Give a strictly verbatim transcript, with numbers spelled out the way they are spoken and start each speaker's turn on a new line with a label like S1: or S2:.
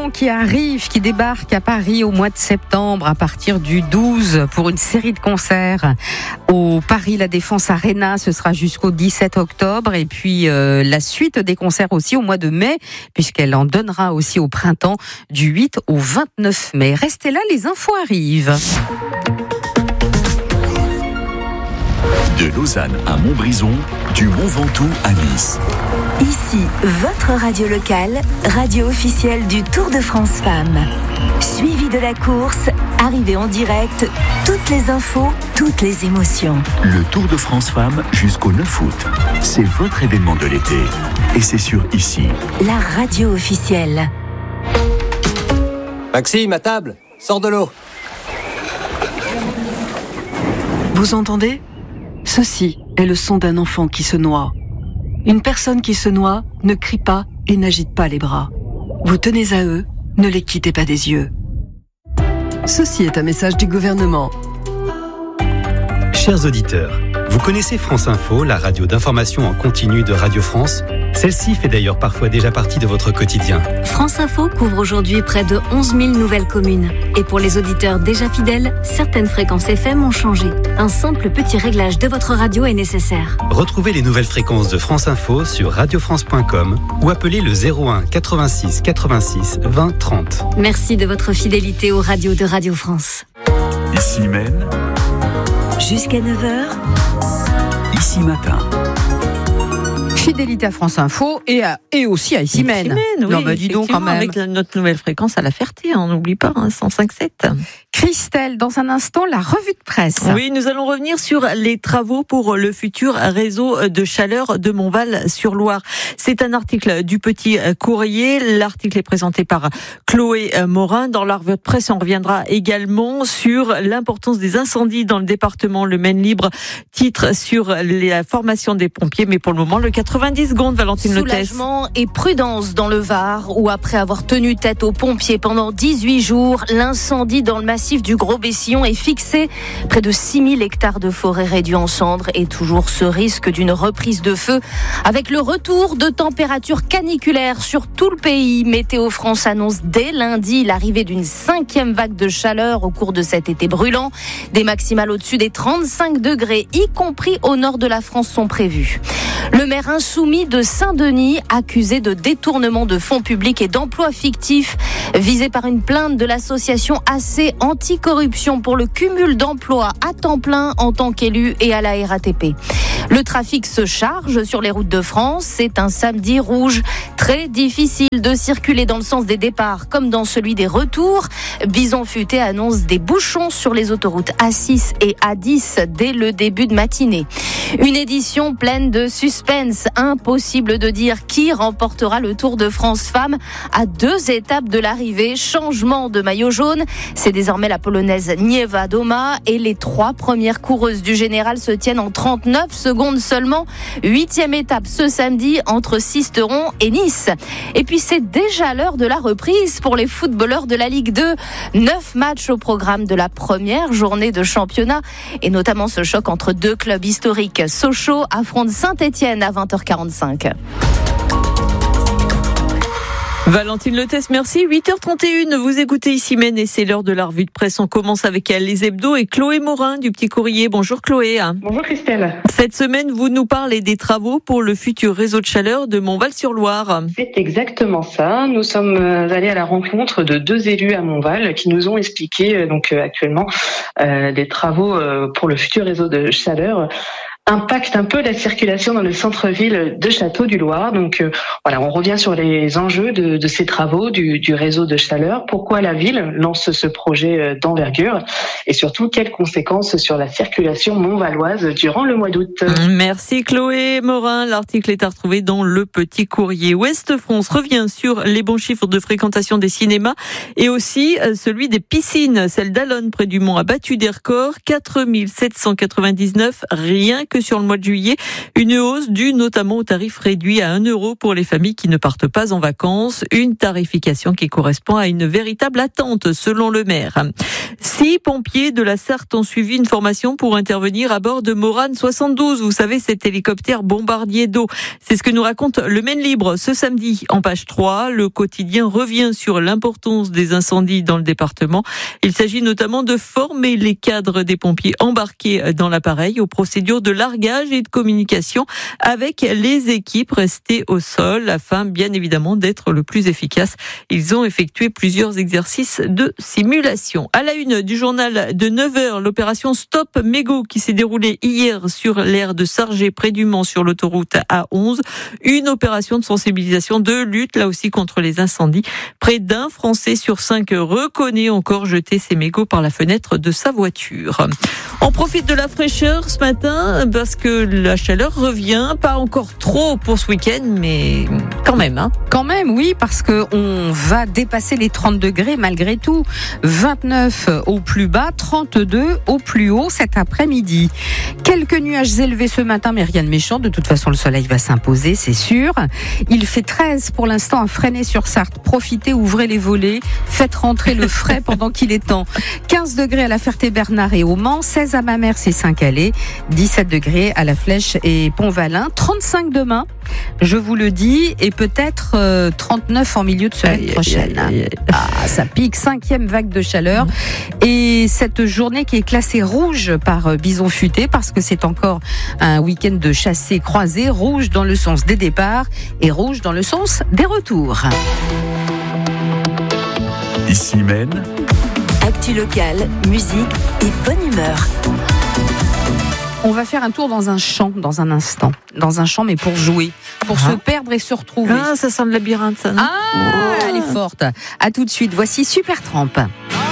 S1: Saint-Saëns qui arrive, qui débarque à Paris au mois de septembre à partir du douze pour une série de concerts au Paris La Défense Arena. Ce sera jusqu'au dix-sept octobre et puis euh, la suite des concerts aussi au mois de mai puisqu'elle en donnera aussi au printemps du huit au vingt-neuf mai. Restez là, les infos arrivent.
S2: De Lausanne à Montbrison, du Mont Ventoux à Nice.
S3: Ici, votre radio locale, radio officielle du Tour de France Femmes. Suivi de la course, arrivée en direct, toutes les infos, toutes les émotions.
S2: Le Tour de France Femmes jusqu'au neuf août. C'est votre événement de l'été. Et c'est sur Ici.
S3: La radio officielle.
S4: Maxime, à table, sors de l'eau.
S5: Vous entendez ? Ceci est le son d'un enfant qui se noie. Une personne qui se noie ne crie pas et n'agite pas les bras. Vous tenez à eux, ne les quittez pas des yeux.
S6: Ceci est un message du gouvernement.
S7: Chers auditeurs, vous connaissez France Info, la radio d'information en continu de Radio France ? Celle-ci fait d'ailleurs parfois déjà partie de votre quotidien.
S8: France Info couvre aujourd'hui près de onze mille nouvelles communes. Et pour les auditeurs déjà fidèles, certaines fréquences F M ont changé. Un simple petit réglage de votre radio est nécessaire.
S7: Retrouvez les nouvelles fréquences de France Info sur radio france point com ou appelez le zéro un quatre-vingt-six quatre-vingt-six vingt trente.
S8: Merci de votre fidélité aux radios de Radio France.
S2: Ici Maine.
S3: Jusqu'à neuf heures.
S2: Ici Matin.
S1: Fidélité à France Info et, à, et aussi à Ici Maine.
S9: Oui,
S1: non, bah dis donc quand même.
S9: Avec notre nouvelle fréquence à La Ferté, on n'oublie pas, hein, cent cinq sept.
S1: Christelle, dans un instant, la revue de presse.
S9: Oui, nous allons revenir sur les travaux pour le futur réseau de chaleur de Montval-sur-Loire. C'est un article du Petit Courrier. L'article est présenté par Chloé Morin. Dans la revue de presse, on reviendra également sur l'importance des incendies dans le département. Le Maine Libre titre sur la formation des pompiers, mais pour le moment, le quatre-vingt-dix secondes, Valentine Lotès.
S10: Soulagement et prudence dans le Var, où après avoir tenu tête aux pompiers pendant dix-huit jours, l'incendie dans le massif du Gros-Bessillon est fixé. Près de six mille hectares de forêt réduits en cendres et toujours ce risque d'une reprise de feu avec le retour de températures caniculaires sur tout le pays. Météo France annonce dès lundi l'arrivée d'une cinquième vague de chaleur au cours de cet été brûlant. Des maximales au-dessus des trente-cinq degrés, y compris au nord de la France, sont prévues. Le maire insoumis de Saint-Denis, accusé de détournement de fonds publics et d'emplois fictifs, visé par une plainte de l'association A C Anticorruption pour le cumul d'emplois à temps plein en tant qu'élu et à la R A T P. Le trafic se charge sur les routes de France. C'est un samedi rouge. Très difficile de circuler dans le sens des départs comme dans celui des retours. Bison Futé annonce des bouchons sur les autoroutes A six et A dix dès le début de matinée. Une édition pleine de suspense. Impossible de dire qui remportera le Tour de France Femmes à deux étapes de l'arrivée. Changement de maillot jaune. C'est désormais la Polonaise Nieva Doma et les trois premières coureuses du général se tiennent en trente-neuf secondes seulement. Huitième étape ce samedi entre Sisteron et Nice. Et puis c'est déjà l'heure de la reprise pour les footballeurs de la Ligue deux. Neuf matchs au programme de la première journée de championnat et notamment ce choc entre deux clubs historiques. Sochaux affronte Saint-Étienne à vingt heures quarante-cinq.
S9: Valentine Lotès, merci. huit heures trente et une, vous écoutez Ici Maine et c'est l'heure de la revue de presse. On commence avec les hebdos et Chloé Morin du Petit Courrier. Bonjour Chloé.
S11: Bonjour Christelle.
S9: Cette semaine, vous nous parlez des travaux pour le futur réseau de chaleur de Montval-sur-Loire.
S11: C'est exactement ça. Nous sommes allés à la rencontre de deux élus à Montval qui nous ont expliqué donc actuellement euh, des travaux pour le futur réseau de chaleur impacte un peu la circulation dans le centre-ville de Château-du-Loir. Donc euh, voilà, on revient sur les enjeux de, de ces travaux du, du réseau de chaleur. Pourquoi la ville lance ce projet d'envergure et surtout quelles conséquences sur la circulation montvalloise durant le mois d'août.
S9: Merci Chloé Morin. L'article est à retrouver dans le Petit Courrier. Ouest France revient sur les bons chiffres de fréquentation des cinémas et aussi celui des piscines. Celle d'Allonne près du Mont a battu des records. quatre mille sept cent quatre-vingt-dix-neuf rien que que sur le mois de juillet. Une hausse due notamment au tarif réduit à un euro pour les familles qui ne partent pas en vacances. Une tarification qui correspond à une véritable attente, selon le maire. Six pompiers de la Sarthe ont suivi une formation pour intervenir à bord de Morane soixante-douze. Vous savez, cet hélicoptère bombardier d'eau. C'est ce que nous raconte le Maine Libre ce samedi en page trois. Le quotidien revient sur l'importance des incendies dans le département. Il s'agit notamment de former les cadres des pompiers embarqués dans l'appareil aux procédures de largage et de communication avec les équipes restées au sol afin bien évidemment d'être le plus efficace. Ils ont effectué plusieurs exercices de simulation. À la une du journal de neuf heures, l'opération Stop Mégots qui s'est déroulée hier sur l'aire de Sargé près du Mans sur l'autoroute A onze. Une opération de sensibilisation de lutte là aussi contre les incendies. Près d'un Français sur cinq reconnaît encore jeter ses mégots par la fenêtre de sa voiture. On profite de la fraîcheur ce matin parce que la chaleur revient, pas encore trop pour ce week-end, mais quand même. Hein.
S1: Quand même, oui, parce que on va dépasser les trente degrés malgré tout. vingt-neuf au plus bas, trente-deux au plus haut cet après-midi. Quelques nuages élevés ce matin, mais rien de méchant. De toute façon, le soleil va s'imposer, c'est sûr. Il fait treize pour l'instant à Fresnay-sur-Sarthe. Profitez, ouvrez les volets, faites rentrer le frais pendant qu'il est temps. quinze degrés à la Ferté-Bernard et au Mans, seize à Mamers et Saint-Calais, dix-sept degrés à la Flèche et Pont-Valin, trente-cinq demain, je vous le dis, et peut-être euh, trente-neuf en milieu de semaine aïe, prochaine. Aïe, aïe, aïe. Ah, ça pique, cinquième vague de chaleur. Et cette journée qui est classée rouge par Bison Futé, parce que c'est encore un week-end de chassés croisés, rouge dans le sens des départs et rouge dans le sens des retours.
S2: Ici Maine.
S3: Actu locale, musique et bonne humeur.
S1: On va faire un tour dans un champ dans un instant. Dans un champ, mais pour jouer. Pour ah. se perdre et se retrouver.
S9: Ah, ça sent le labyrinthe, ça, non?
S1: Ah, elle est forte. À tout de suite. Voici Supertramp.